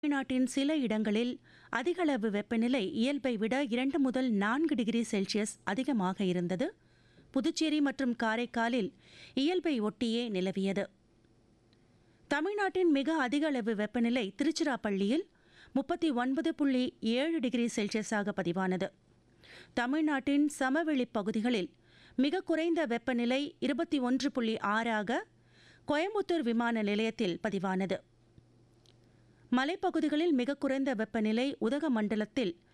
தமிழ்நாட்டின் சில இடங்களில் அதிகளவு வெப்பநிலை இயல்பை விட 2 முதல் 4 டிகிரி செல்சியஸ் அதிகமாக இருந்தது. புதுச்சேரி மற்றும் காரைக்காலில் இயல்பை ஒட்டியே நிலவியது. தமிழ்நாட்டின் மிக அதிக அளவு வெப்பநிலை திருச்சிராப்பள்ளியில் 39.7 டிகிரி செல்சியஸாக பதிவானது. தமிழ்நாட்டின் சமவெளி பகுதிகளில் மிக குறைந்த வெப்பநிலை 21.6ஆக கோயம்புத்தூர் விமான நிலையத்தில் பதிவானது. மலைப்பகுதிகளில் மிக குறைந்த வெப்பநிலை உதகமண்டலத்தில்